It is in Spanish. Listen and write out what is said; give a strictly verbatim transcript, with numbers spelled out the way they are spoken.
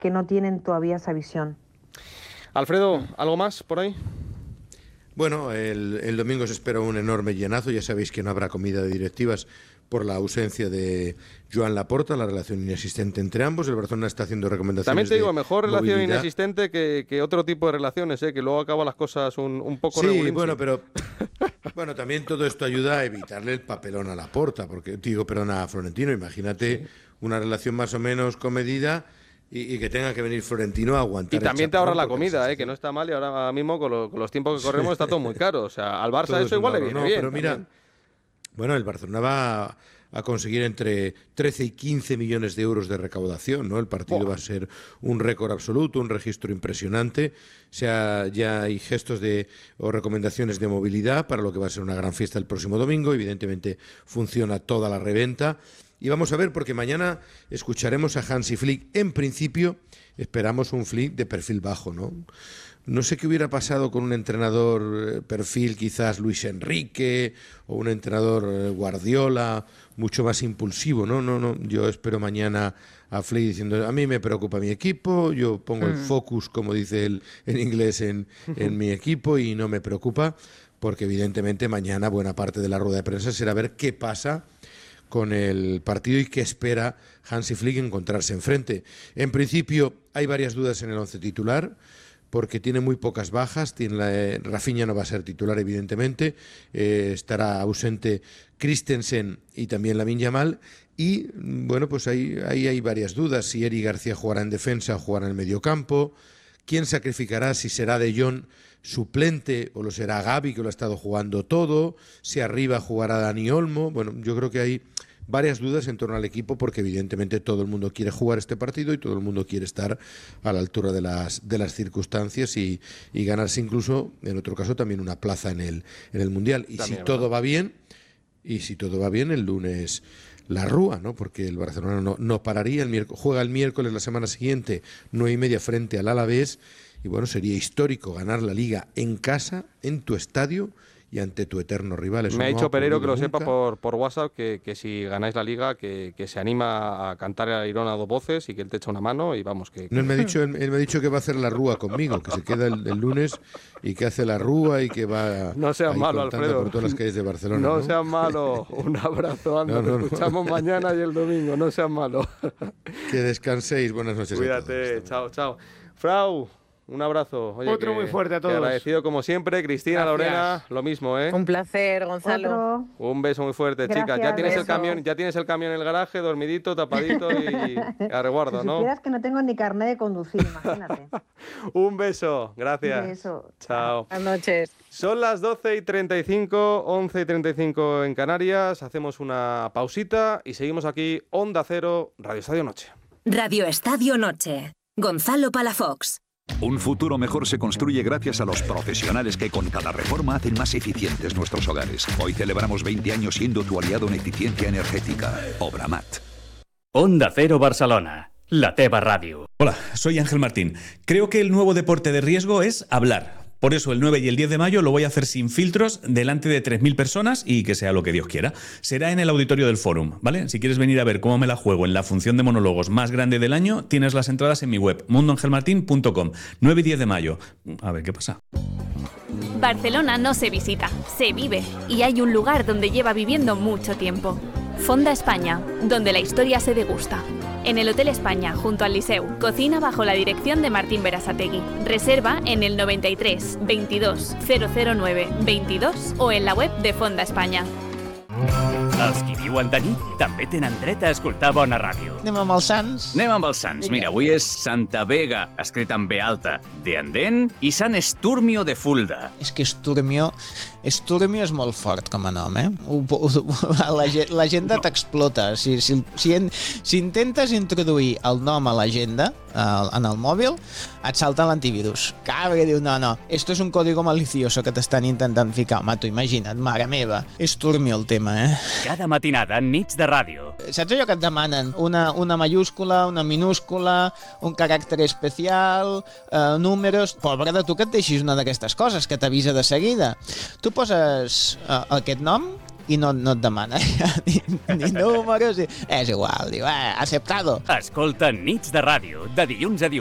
que no tienen todavía esa visión. Alfredo, ¿algo más por ahí? Bueno, el, el domingo se espera un enorme llenazo. Ya sabéis que no habrá comida de directivas por la ausencia de Joan Laporta, la relación inexistente entre ambos. El Barcelona está haciendo recomendaciones. También te digo, de mejor movilidad. relación inexistente que, que otro tipo de relaciones, ¿eh? Que luego acaban las cosas un, un poco Sí, regulín, bueno, sí. pero bueno, también todo esto ayuda a evitarle el papelón a Laporta, porque digo, perdón, a Florentino. Imagínate sí. una relación más o menos comedida. Y, y que tenga que venir Florentino a aguantar. Y también te ahorra la comida, eh, que no está mal, y ahora mismo con, lo, con los tiempos que corremos está todo muy caro. O sea, al Barça todo eso igual le viene no, bien. Pero mira, también. Bueno, el Barcelona va a, a conseguir entre trece y quince millones de euros de recaudación, ¿no? El partido oh. va a ser un récord absoluto, un registro impresionante. O sea, ya hay gestos de o recomendaciones de movilidad para lo que va a ser una gran fiesta el próximo domingo. Evidentemente funciona toda la reventa. Y vamos a ver, porque mañana escucharemos a Hansi Flick. En principio, esperamos un Flick de perfil bajo, ¿no? No sé qué hubiera pasado con un entrenador perfil quizás Luis Enrique o un entrenador Guardiola, mucho más impulsivo, ¿no? No, no. Yo espero mañana a Flick diciendo, a mí me preocupa mi equipo, yo pongo mm. el focus, como dice él en inglés, en, en mi equipo y no me preocupa, porque evidentemente mañana buena parte de la rueda de prensa será ver qué pasa con el partido y qué espera Hansi Flick encontrarse enfrente. En principio hay varias dudas en el once titular, porque tiene muy pocas bajas. Tiene la, eh, Rafinha no va a ser titular, evidentemente, eh, estará ausente Christensen y también Lamine Yamal, y bueno, pues ahí, ahí hay varias dudas, si Eric García jugará en defensa o jugará en el mediocampo, quién sacrificará, si será De Jong suplente o lo será Gavi, que lo ha estado jugando todo, si arriba jugará Dani Olmo. Bueno, yo creo que hay varias dudas en torno al equipo, porque evidentemente todo el mundo quiere jugar este partido y todo el mundo quiere estar a la altura de las de las circunstancias y, y ganarse incluso, en otro caso, también una plaza en el, en el Mundial. Y también, si todo ¿verdad? va bien, y si todo va bien, el lunes la Rúa, ¿no? Porque el Barcelona no, no pararía, el miércoles, juega el miércoles la semana siguiente, nueve y media frente al Alavés. Y bueno, sería histórico ganar la Liga en casa, en tu estadio y ante tu eterno rival. Eso Me ha no dicho ha Pereiro que lo nunca. sepa por, por WhatsApp que, que si ganáis la Liga que, que se anima a cantar a Irona a dos voces y que él te echa una mano y vamos que... que... No, él, me ha dicho, él, él me ha dicho que va a hacer la Rúa conmigo, que se queda el, el lunes y que hace la Rúa y que va no seas malo, Alfredo, por todas las calles de Barcelona. No, no seas malo, un abrazo, anda, no, no, no. escuchamos mañana y el domingo, no seas malo. Que descanséis, buenas noches. Cuídate, chao, chao. Frau, un abrazo. Oye, Otro que, muy fuerte a todos. Agradecido como siempre. Cristina, Gracias. Lorena, lo mismo, ¿eh? Un placer, Gonzalo. Otro. Un beso muy fuerte, Gracias, chicas. Ya tienes beso. el camión, ya tienes el camión en el garaje, dormidito, tapadito y, y a resguardo, si ¿no? supieras que no tengo ni carnet de conducir, imagínate. Un beso, gracias. Un beso. Chao. Buenas noches. Son las doce y treinta y cinco, once y treinta y cinco en Canarias. Hacemos una pausita y seguimos aquí, Onda Cero, Radio Estadio Noche. Radio Estadio Noche. Gonzalo Palafox. Un futuro mejor se construye gracias a los profesionales que con cada reforma hacen más eficientes nuestros hogares. Hoy celebramos veinte años siendo tu aliado en eficiencia energética. Obramat. Onda Cero Barcelona, la teva ràdio. Hola, soy Ángel Martín. Creo que el nuevo deporte de riesgo es hablar. Por eso el nueve y el diez de mayo lo voy a hacer sin filtros, delante de tres mil personas y que sea lo que Dios quiera. Será en el auditorio del Fórum, ¿vale? Si quieres venir a ver cómo me la juego en la función de monólogos más grande del año, tienes las entradas en mi web, mundo ángel martín punto com. nueve y diez de mayo. A ver qué pasa. Barcelona no se visita, se vive. Y hay un lugar donde lleva viviendo mucho tiempo. Fonda España, donde la historia se degusta. En el Hotel España, junto al Liceu, cocina bajo la dirección de Martín Berasategui. Reserva en el noventa y tres, veintidós, cero cero nueve, veintidós o en la web de Fonda España. Els qui viuen de nit també tenen dret a escoltar bona ràdio. Anem amb els Sants? Anem amb els Sants. Mira, avui és Santa Vega, escrit amb B alta, de Andén, i Sant Esturmio de Fulda. És que Esturmio... Esturmio és molt fort com a nom, eh? La, l'agenda t'explota. Si, si, si, si intentes introduir el nom a l'agenda, en el mòbil, et salta l'antivirus. Cabra, diu, no, no, esto es un código malicioso que t'estan intentant ficar. Mato, imagina't, mare meva. Esturmio el tema, eh? Cada matinada, nits de ràdio. Saps allò que et demanen? Una, una mayúscula, una minúscula, un caràcter especial, eh, números... Pobre de tu que et deixis una d'aquestes coses, que t'avisa de seguida. Tu poses uh, aquest nom i no, no et demana ni, ni números. I... És igual, diu, eh, aceptado. Escolta Nits de Ràdio, de dilluns a dilluns.